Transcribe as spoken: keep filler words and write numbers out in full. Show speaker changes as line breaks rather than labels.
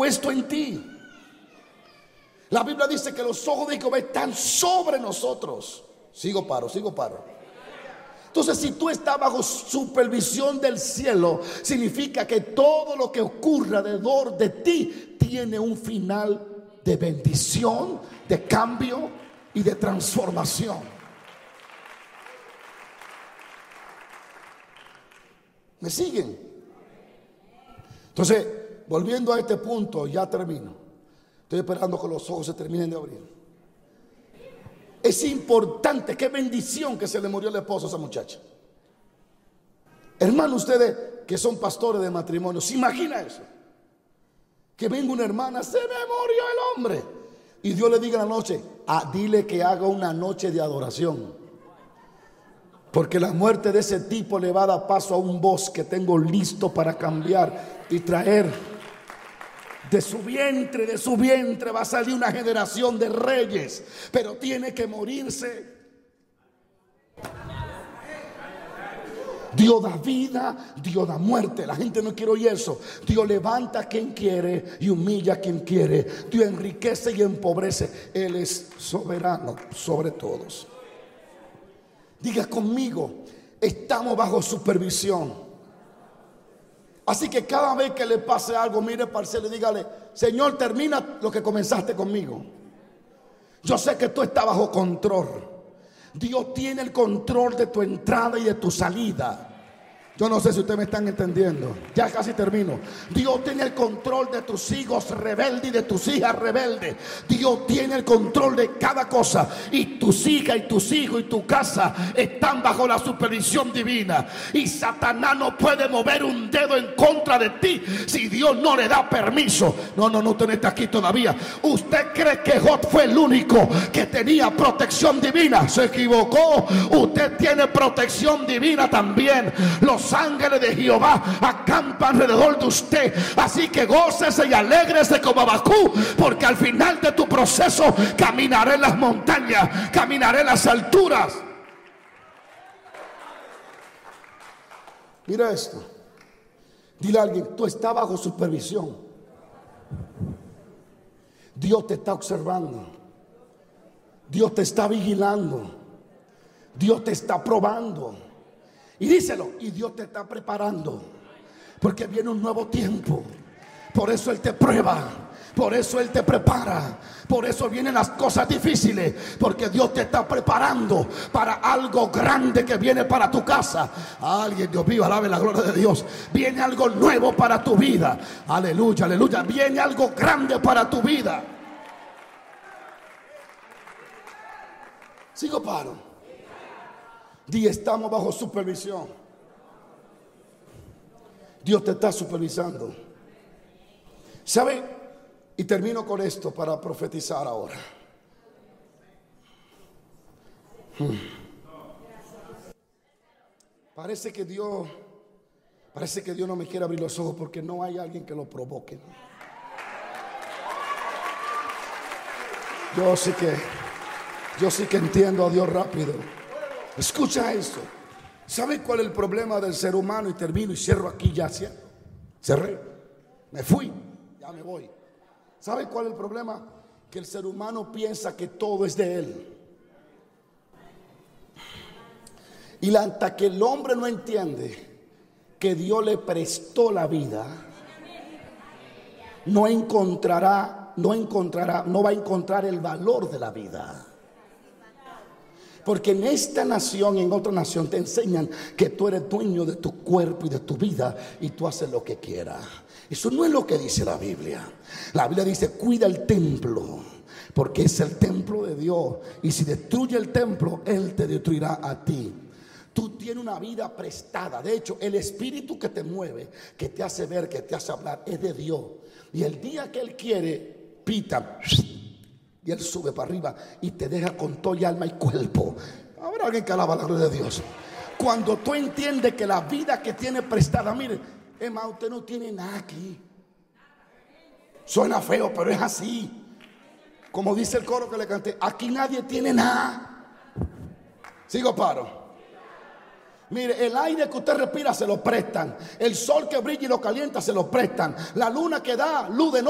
puesto en ti. La Biblia dice que los ojos de Jehová están sobre nosotros. Sigo paro, sigo paro. Entonces, si tú estás bajo supervisión del cielo, significa que todo lo que ocurra alrededor de ti tiene un final de bendición, de cambio y de transformación. ¿Me siguen? Entonces, volviendo a este punto, ya termino. Estoy esperando que los ojos se terminen de abrir. Es importante, qué bendición que se le murió el esposo a esa muchacha. Hermano, ustedes que son pastores de matrimonio, ¿se imagina eso? Que venga una hermana, se me murió el hombre, y Dios le diga en la noche, ah, dile que haga una noche de adoración, porque la muerte de ese tipo le va a dar paso a un voz que tengo listo para cambiar y traer. De su vientre, de su vientre va a salir una generación de reyes, pero tiene que morirse. Dios da vida, Dios da muerte. La gente no quiere oír eso. Dios levanta a quien quiere y humilla a quien quiere. Dios enriquece y empobrece. Él es soberano sobre todos. Diga conmigo, estamos bajo supervisión. Así que cada vez que le pase algo, mire para el cielo y dígale, Señor, termina lo que comenzaste conmigo. Yo sé que tú estás bajo control. Dios tiene el control de tu entrada y de tu salida. Yo no sé si ustedes me están entendiendo. Ya casi termino. Dios tiene el control de tus hijos rebeldes y de tus hijas rebeldes. Dios tiene el control de cada cosa. Y tus hijas y tus hijos y tu casa están bajo la supervisión divina. Y Satanás no puede mover un dedo en contra de ti si Dios no le da permiso. No, no, no, usted no está aquí todavía. ¿Usted cree que Job fue el único que tenía protección divina? Se equivocó. Usted tiene protección divina también. Los ángeles de Jehová acampan alrededor de usted. Así que gócese y alégrese como Abacú, porque al final de tu proceso caminaré en las montañas, caminaré en las alturas. Mira esto. Dile a alguien, tú estás bajo supervisión. Dios te está observando. Dios te está vigilando. Dios te está probando. Y díselo, y Dios te está preparando, porque viene un nuevo tiempo. Por eso Él te prueba, por eso Él te prepara, por eso vienen las cosas difíciles, porque Dios te está preparando para algo grande que viene para tu casa. Alguien, Dios mío, alabe la gloria de Dios. Viene algo nuevo para tu vida. Aleluya, aleluya. Viene algo grande para tu vida. Sigo paro. Di, estamos bajo supervisión. Dios te está supervisando. ¿Sabe? Y termino con esto para profetizar ahora. Hmm. Parece que Dios, parece que Dios no me quiere abrir los ojos porque no hay alguien que lo provoque. Yo sí que, yo sí que entiendo a Dios rápido. Escucha esto. ¿Sabe cuál es el problema del ser humano? Y termino y cierro aquí ya. Cerré. Me fui. Ya me voy. ¿Sabe cuál es el problema? Que el ser humano piensa que todo es de él. Y hasta que el hombre no entiende que Dios le prestó la vida, no encontrará, no encontrará, no va a encontrar el valor de la vida. Porque en esta nación y en otra nación te enseñan que tú eres dueño de tu cuerpo y de tu vida y tú haces lo que quieras. Eso no es lo que dice la Biblia. La Biblia dice, cuida el templo, porque es el templo de Dios. Y si destruye el templo, Él te destruirá a ti. Tú tienes una vida prestada. De hecho, el espíritu que te mueve, que te hace ver, que te hace hablar, es de Dios. Y el día que Él quiere, pita, y Él sube para arriba y te deja con todo y alma y cuerpo. Habrá alguien que alaba la gloria de Dios. Cuando tú entiendes que la vida que tiene prestada, mire, es más, usted no tiene nada aquí. Suena feo, pero es así. Como dice el coro que le canté, aquí nadie tiene nada. Sigo paro. Mire, el aire que usted respira se lo prestan. El sol que brilla y lo calienta se lo prestan. La luna que da luz de noche